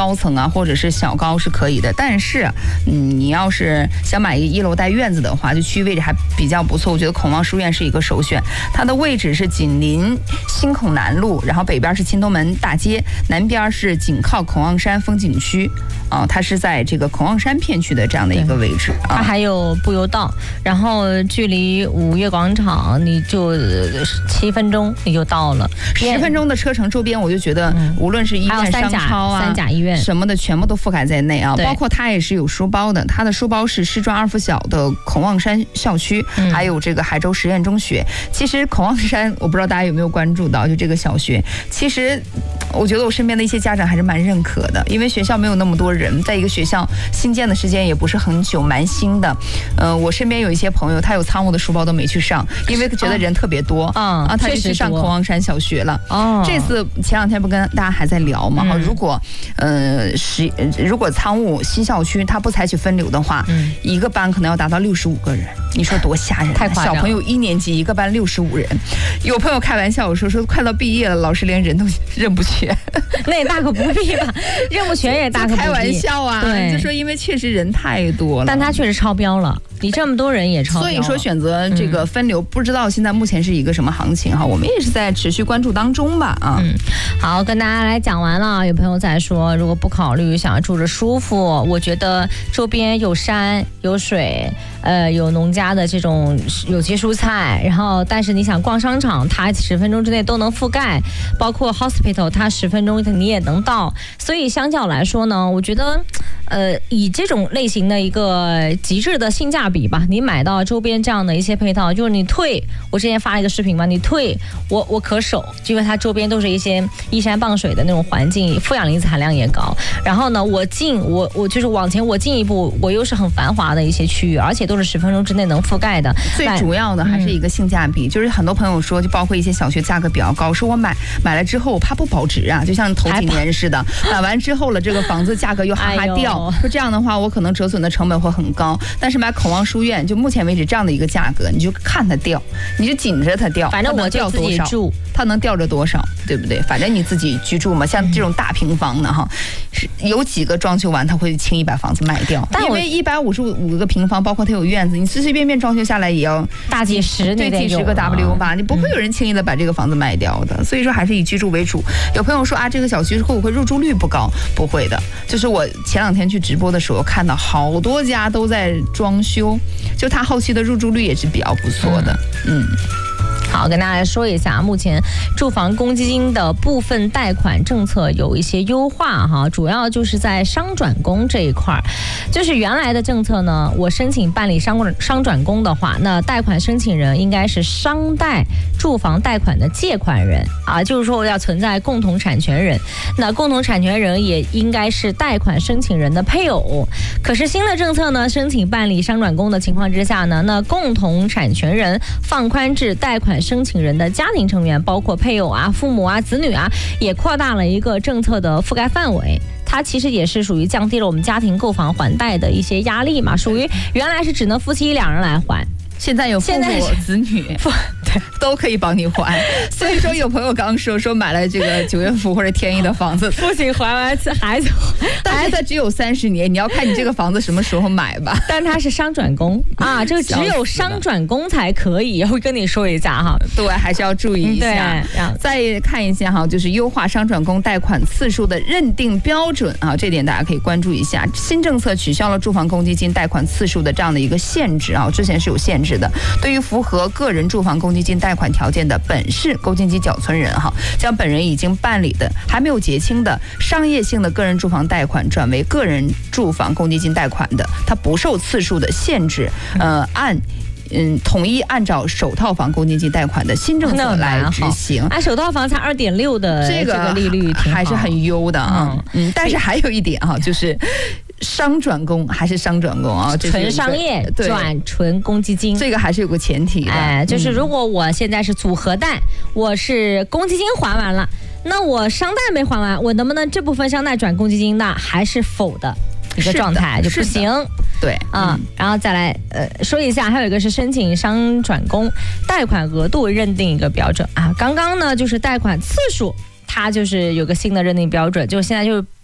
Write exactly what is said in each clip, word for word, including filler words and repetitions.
高层啊，或者是小高是可以的。但是，嗯，你要是想买一个一楼带院子的话，就区域位置还比较不错。我觉得孔望书院是一个首选，它的位置是紧邻新孔南路，然后北边是青东门大街，南边是紧靠孔望山风景区。啊，它是在这个孔望山片区的这样的一个位置。啊、 它还有步游道，然后距离五月广场你就七分钟你就到了， 十分钟的车程，周边我就觉得无论是医院、商超啊、 三甲医院什么的，全部都覆盖在内啊。包括它也是有书包的，它的书包是师专二附小的孔望山校区，嗯、还有这个海州实验中学。其实孔望山，我不知道大家有没有关注到，就这个小学，其实我觉得我身边的一些家长还是蛮认可的，因为学校没有那么多人。在一个学校新建的时间也不是很久，蛮新的。呃，我身边有一些朋友，他有仓务的书包都没去上，因为觉得人特别多。 啊、 哦，他就去上孔望山小学了。哦，这次前两天不跟大家还在聊嘛？嗯、如果呃是如果仓务新校区他不采取分流的话，嗯、一个班可能要达到六十五个人，你说多吓人、啊！ 太夸张了。 小朋友一年级一个班六十五人，有朋友开玩笑我说说快到毕业了，老师连人都认不全。 那也大可不必吧，认不全也大可不必。 开玩笑啊，对，就说因为确实人太多了， 但他确实超标了。你这么多人也超标了， 所以说选择这个分流，嗯、不知道现在目前是一个什么行情哈，我们也是在持续关注当中吧啊。 嗯，好，跟大家来讲完了。有朋友在说，如果不考虑想要住着舒服，我觉得周边有山有水，呃，有农家的这种有机蔬菜，然后但是你想逛商场，它十分钟之内都能覆盖，包括 hospital， 它十分钟你也能到。所以相较来说呢，我觉得，呃，以这种类型的一个极致的性价比吧，你买到周边这样的一些配套，就是你退，我之前发了一个视频嘛，你退，我我可守，因为它周边都是一些依山傍水的那种环境，负氧离子含量也高。然后呢，我进我我就是往前我进一步，我又是很繁华的一些区域，而且都是十分钟之内能覆盖的。 最主要的还是一个性价比，嗯、就是很多朋友说，就包括一些小学价格比较高，说我买买了之后我怕不保值啊，就像头几年似的，买完之后了，这个房子价格又哈哈掉，哎、说这样的话我可能折损的成本会很高。但是买孔望书院，就目前为止这样的一个价格，你就看它掉，你就紧着它掉， 反正我就自己住， 它能掉着多少，对不对？反正你自己居住嘛，像这种大平房的哈，是有几个装修完他会轻易把房子卖掉，因为一百五十五个平方，包括它有院子，你随随便便装修下来也要大几十， 对，几十个 W 吧，你不会有人轻易的把这个房子卖掉的。所以说还是以居住为主。有朋友说啊，这个小区会不会入住率不高？不会的，就是我前两天去直播的时候看到好多家都在装修，就它后期的入住率也是比较不错的。嗯。 好，跟大家来说一下，目前住房公积金的部分贷款政策有一些优化哈，主要就是在商转公这一块。就是原来的政策呢，我申请办理商商转公的话，那贷款申请人应该是商贷住房贷款的借款人啊，就是说要存在共同产权人，那共同产权人也应该是贷款申请人的配偶。可是新的政策呢，申请办理商转公的情况之下呢，那共同产权人放宽至贷款申请人的家庭成员，包括配偶啊、父母啊、子女啊，也扩大了一个政策的覆盖范围。它其实也是属于降低了我们家庭购房还贷的一些压力嘛，属于原来是只能夫妻两人来还， 现在有父母子女对都可以帮你还。所以说有朋友刚说说买了这个九月府或者天一的房子， 父亲还完孩子， 但是它只有三十年，你要看你这个房子什么时候买吧。 但它是商转公啊，这个只有商转公才可以，会跟你说一下哈。 对，还是要注意一下。嗯、再看一下哈，就是优化商转公贷款次数的认定标准啊，这点大家可以关注一下。新政策取消了住房公积金贷款次数的这样的一个限制啊，之前是有限制的。对于符合个人住房公积金贷款条件的本市公积金缴存人哈，将本人已经办理的还没有结清的商业性的个人住房贷款转为个人住房公积金贷款的，它不受次数的限制，呃，按。嗯，统一按照首套房公积金贷款的新政策来执行。 啊，首套房才二点六的这个利率还是很优的啊。嗯，嗯但是还有一点哈、啊，就是商转公还是商转公啊， 纯商业转纯公积金， 这个还是有个前提的。 哎，就是如果我现在是组合贷，我是公积金还完了，那我商贷没还完，我能不能这部分商贷转公积金呢？还是否的一个状态就不行。 对啊、嗯，然后再来呃说一下，还有一个是申请商转公贷款额度认定一个标准啊。刚刚呢就是贷款次数，它就是有个新的认定标准，就现在就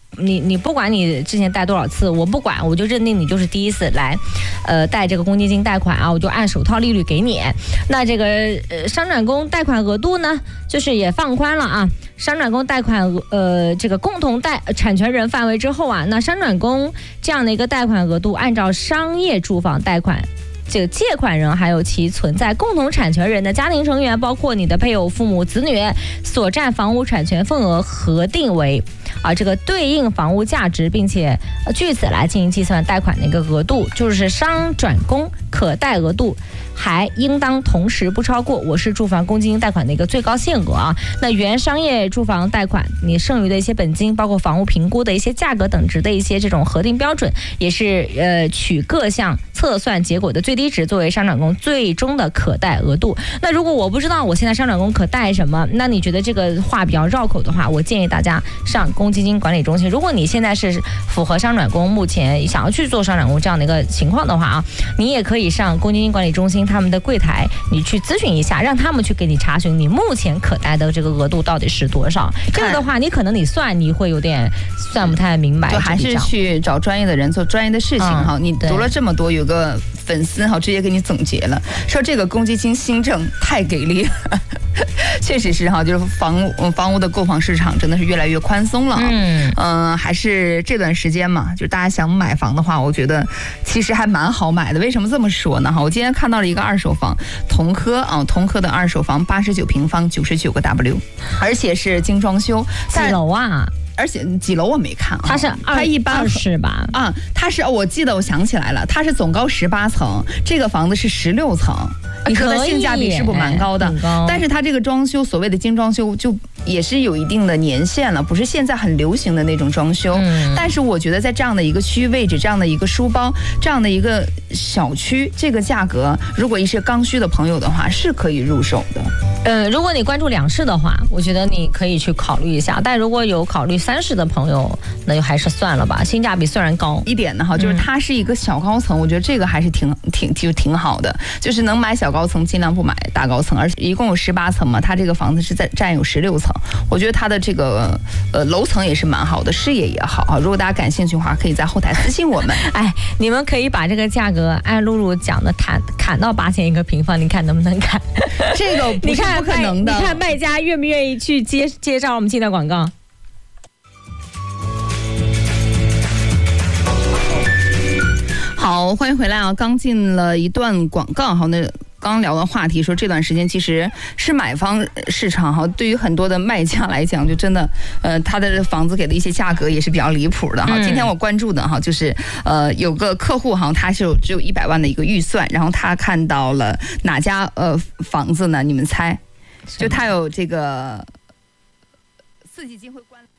你你不管你之前贷多少次，我不管，我就认定你就是第一次来，呃，贷这个公积金贷款啊，我就按首套利率给你。那这个呃商转公贷款额度呢，就是也放宽了啊。商转公贷款呃这个共同贷产权人范围之后啊，那商转公这样的一个贷款额度，按照商业住房贷款。这个借款人还有其存在共同产权人的家庭成员，包括你的配偶、父母、子女所占房屋产权份额核定为啊这个对应房屋价值，并且据此来进行计算贷款的一个额度，就是商转公可贷额度还应当同时不超过我市住房公积金贷款的一个最高限额啊。那原商业住房贷款你剩余的一些本金，包括房屋评估的一些价格等值的一些这种核定标准，也是呃取各项测算结果的最低值作为商转公最终的可贷额度。那如果我不知道我现在商转公可贷什么，那你觉得这个话比较绕口的话，我建议大家上公积金管理中心。如果你现在是符合商转公目前想要去做商转公这样的一个情况的话啊，你也可以上公积金管理中心他们的柜台，你去咨询一下，让他们去给你查询你目前可贷的这个额度到底是多少。这个的话，你可能你算你会有点算不太明白， 就还是去找专业的人做专业的事情哈、嗯。你读了这么多，有个粉丝哈直接给你总结了，说这个公积金新政太给力了。确实是哈，就是房屋房屋的购房市场真的是越来越宽松了。嗯嗯、呃，还是这段时间嘛，就是大家想买房的话，我觉得其实还蛮好买的。为什么这么说呢？哈，我今天看到了一个二手房，同科啊，同科的二手房，八十九平方，九十九个 W， 而且是精装修， 几楼啊？ 而且几楼我没看啊， 它是它一般是吧？ 啊，它是我记得我想起来了，它是总高十八层，这个房子是十六层。你说的性价比是不蛮高的？ 高但是它这个装修，所谓的精装修，就也是有一定的年限了，不是现在很流行的那种装修。嗯、但是我觉得在这样的一个区域位置，这样的一个书包，这样的一个小区，这个价格，如果一些刚需的朋友的话，是可以入手的。 呃，如果你关注两室的话，我觉得你可以去考虑一下。但如果有考虑三室的朋友，那就还是算了吧。性价比虽然高一点的哈，就是它是一个小高层，嗯、我觉得这个还是挺挺就挺好的。就是能买小高层，尽量不买大高层。而且一共有十八层嘛，它这个房子是在占有十六层。我觉得它的这个呃楼层也是蛮好的，视野也好啊。如果大家感兴趣的话，可以在后台私信我们。 哎，你们可以把这个价格按露露讲的砍砍到八千一个平方，你看能不能砍？ 这个不是不可能的。 你看卖家愿不愿意去接接上我们进的广告？ 好，欢迎回来啊！刚进了一段广告，好，那刚聊的话题说这段时间其实是买方市场哈，对于很多的卖家来讲，就真的呃他的房子给的一些价格也是比较离谱的哈。嗯、今天我关注的哈，就是呃有个客户哈，他是有只有一百万的一个预算，然后他看到了哪家呃房子呢？你们猜？就他有这个四季金会关。